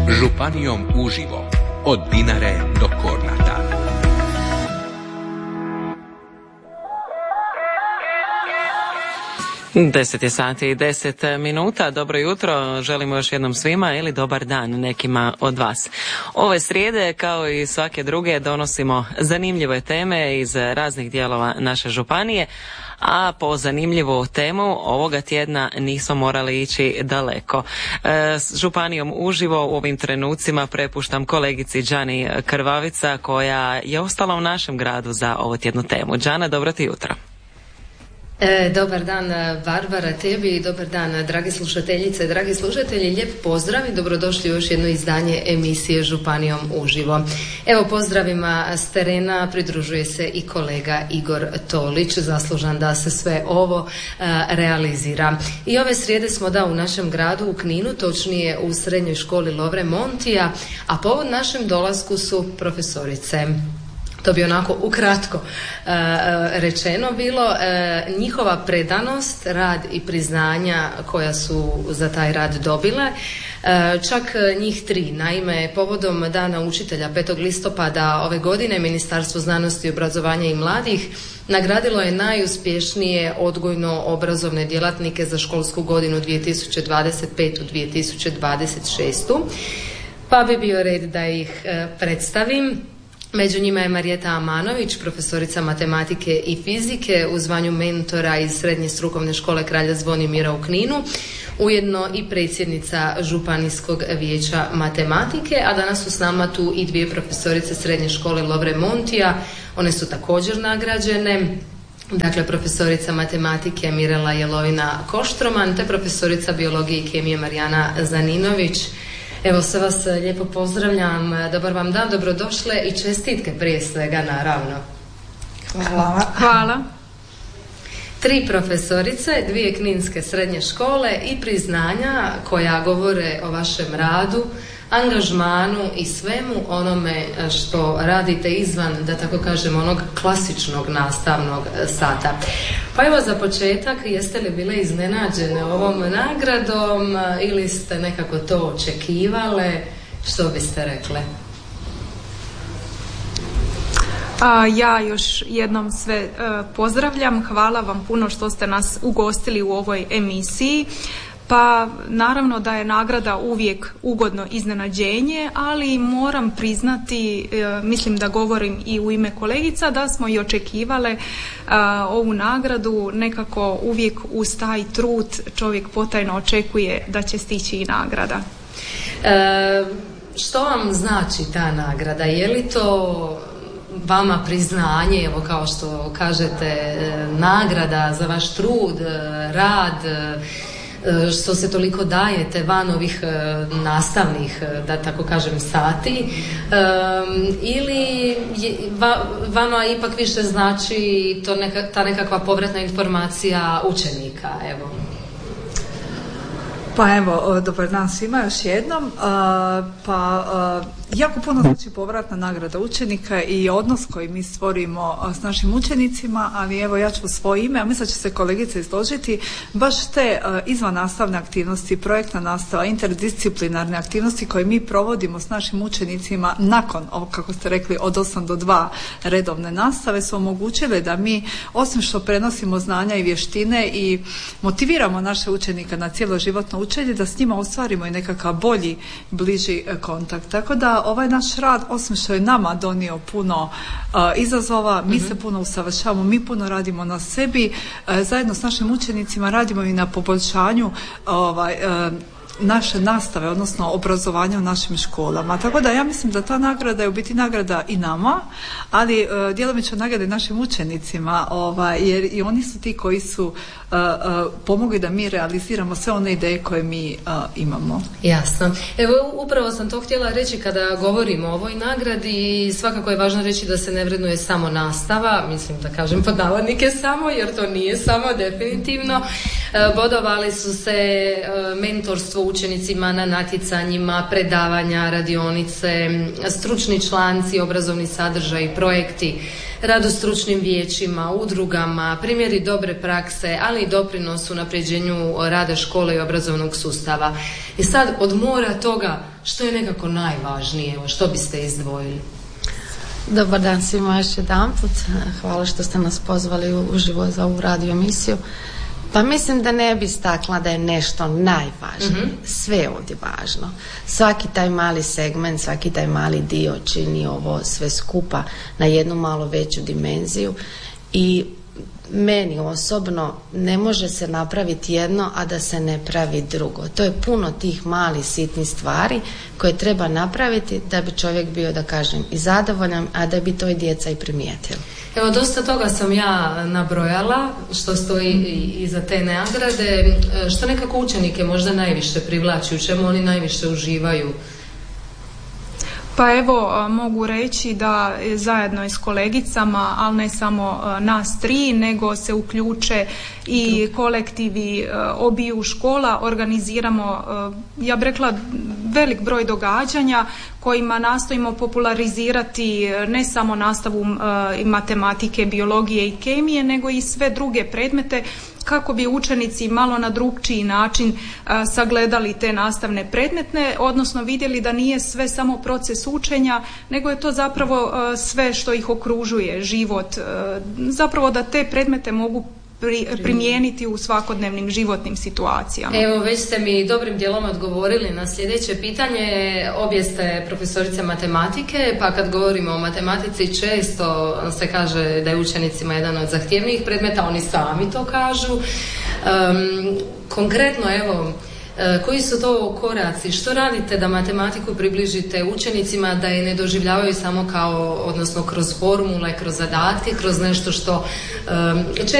Županijom uživo, od Dinare do Kornata. Deset je sati i 10 minuta. Dobro jutro, želimo još jednom svima ili dobar dan nekima od vas. Ove srijede, kao i svake druge, donosimo zanimljive teme iz raznih dijelova naše županije, a po zanimljivu temu ovoga tjedna nismo morali ići daleko. S županijom uživo u ovim trenucima prepuštam kolegici Đani Krvavica, koja je ostala u našem gradu za ovu tjednu temu. Đana, dobro ti jutro. Dobar dan Barbara, tebi i dobar dan dragi slušateljice, dragi slušatelji, lijep pozdrav i dobrodošli u još jedno izdanje emisije Županijom uživo. Evo, pozdravima s terena pridružuje se i kolega Igor Tolić, zaslužan da se sve ovo realizira. I ove srijede smo u našem gradu u Kninu, točnije u srednjoj školi Lovre Montija, a povod našem dolasku su profesorice. To bi onako ukratko rečeno bilo, njihova predanost, rad i priznanja koja su za taj rad dobile, čak njih 3. Naime, povodom Dana učitelja 5. listopada ove godine Ministarstvo znanosti, obrazovanja i mladih nagradilo je najuspješnije odgojno-obrazovne djelatnike za školsku godinu 2025-2026. Pa bi bio red da ih predstavim. Među njima je Marijeta Amanović, profesorica matematike i fizike u zvanju mentora iz Srednje strukovne škole Kralja Zvonimira u Kninu, ujedno i predsjednica Županijskog vijeća matematike, a danas su s nama tu i 2 profesorice Srednje škole Lovre Montija. One su također nagrađene. Dakle, profesorica matematike Mirela Jelovina Koštroman, te profesorica biologije i kemije Marijana Zaninović. Evo, sve vas lijepo pozdravljam, dobar vam dan, dobrodošle i čestitke prije svega, naravno. Hvala. 3 profesorice, 2 kninske srednje škole i priznanja koja govore o vašem radu, angažmanu i svemu onome što radite izvan, da tako kažem, onog klasičnog nastavnog sata. Pa evo, za početak, jeste li bile iznenađene ovom nagradom ili ste nekako to očekivale? Što biste rekle? Ja još jednom sve pozdravljam. Hvala vam puno što ste nas ugostili u ovoj emisiji. Pa naravno da je nagrada uvijek ugodno iznenađenje, ali moram priznati, mislim da govorim i u ime kolegica, da smo i očekivale ovu nagradu. Nekako uvijek uz taj trud čovjek potajno očekuje da će stići i nagrada. Što vam znači ta nagrada? Je li to vama priznanje, evo kao što kažete, nagrada za vaš trud, rad, što se toliko dajete van ovih nastavnih, da tako kažem, sati, ili vama ipak više znači ta nekakva povratna informacija učenika, evo? Pa evo, dobar dan svima još jednom. Jako puno znači povratna nagrada učenika i odnos koji mi stvorimo s našim učenicima, ali evo ja ću u svoje ime, a mislim da će se kolegice izložiti, baš te izvan nastavne aktivnosti, projektna nastava, interdisciplinarne aktivnosti koje mi provodimo s našim učenicima nakon, kako ste rekli, od 8 do 2 redovne nastave su omogućile da mi, osim što prenosimo znanja i vještine i motiviramo naše učenike na cjeloživotno učenje, da s njima ostvarimo i nekakav bolji, bliži kontakt. Tako da ovaj naš rad, osim što je nama donio puno izazova, mi se puno usavršavamo, mi puno radimo na sebi, zajedno s našim učenicima radimo i na poboljšanju naše nastave, odnosno obrazovanja u našim školama. Tako da ja mislim da ta nagrada je u biti nagrada i nama, ali djelomično nagrada i našim učenicima, jer i oni su ti koji su pomogli da mi realiziramo sve one ideje koje mi imamo. Jasno. Evo, upravo sam to htjela reći kada govorimo o ovoj nagradi. Svakako je važno reći da se ne vrednuje samo nastava, mislim da kažem pod navodnike samo, jer to nije samo, definitivno, Bodovali su se mentorstvo učenicima na natjecanjima, predavanja, radionice, stručni članci, obrazovni sadržaj, projekti, rad u stručnim vijećima, udrugama, primjeri dobre prakse, ali i doprinos u unapređenju rada škole i obrazovnog sustava. I sad od mora toga što je nekako najvažnije, evo, što biste izdvojili? Dobar dan svima još jedanput. Hvala što ste nas pozvali uživo za ovu radio emisiju. Pa mislim da ne bi istakla da je nešto najvažnije. Sve je ovdje važno. Svaki taj mali segment, svaki taj mali dio čini ovo sve skupa na jednu malo veću dimenziju i meni osobno ne može se napraviti jedno, a da se ne pravi drugo. To je puno tih malih sitnih stvari koje treba napraviti da bi čovjek bio, da kažem, i zadovoljan, a da bi to i djeca i primijetili. Evo, dosta toga sam ja nabrojala što stoji iza te nagrade. Što nekako učenike možda najviše privlači, u čemu oni najviše uživaju? Pa evo, mogu reći da zajedno i s kolegicama, ali ne samo nas tri, nego se uključe i kolektivi obiju škola, organiziramo, ja bih rekla, velik broj događanja kojima nastojimo popularizirati ne samo nastavu matematike, biologije i kemije, nego i sve druge predmete kako bi učenici malo na drukčiji način sagledali te nastavne predmete, odnosno vidjeli da nije sve samo proces učenja, nego je to zapravo sve što ih okružuje, život, zapravo da te predmete mogu primijeniti u svakodnevnim životnim situacijama. Evo, već ste mi dobrim dijelom odgovorili na sljedeće pitanje. Obje ste profesorice matematike, pa kad govorimo o matematici često se kaže da je učenicima jedan od zahtjevnijih predmeta, oni sami to kažu. Konkretno, evo, koji su to koraci? Što radite da matematiku približite učenicima, da je ne doživljavaju samo kao, odnosno kroz formule, kroz zadatke, kroz nešto što